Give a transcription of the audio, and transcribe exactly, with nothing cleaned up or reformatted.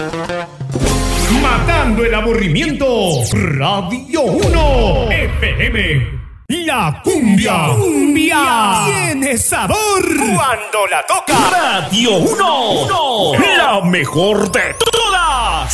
Matando el aburrimiento. Radio uno F M. La cumbia. Cumbia. Tiene sabor. Cuando la toca. Radio uno. La mejor de